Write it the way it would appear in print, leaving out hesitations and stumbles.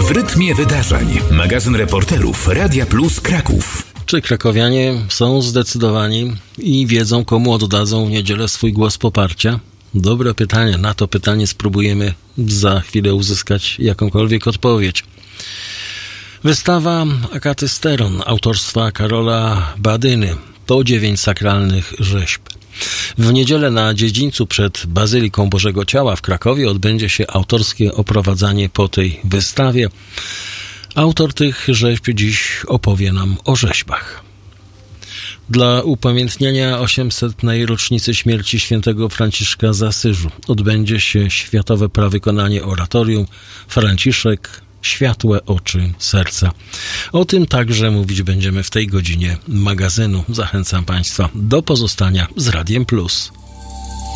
W rytmie wydarzeń. Magazyn reporterów Radia Plus Kraków. Czy krakowianie są zdecydowani i wiedzą, komu oddadzą w niedzielę swój głos poparcia? Dobre pytanie. Na to pytanie spróbujemy za chwilę uzyskać jakąkolwiek odpowiedź. Wystawa Agaty Steron autorstwa Karola Badyny to 9 sakralnych rzeźb. W niedzielę na dziedzińcu przed Bazyliką Bożego Ciała w Krakowie odbędzie się autorskie oprowadzanie po tej wystawie. Autor tych rzeźb dziś opowie nam o rzeźbach. Dla upamiętnienia 800. rocznicy śmierci świętego Franciszka z Asyżu odbędzie się światowe prawykonanie oratorium Franciszek – Światłe oczy serca. O tym także mówić będziemy w tej godzinie magazynu. Zachęcam Państwa do pozostania z Radiem Plus.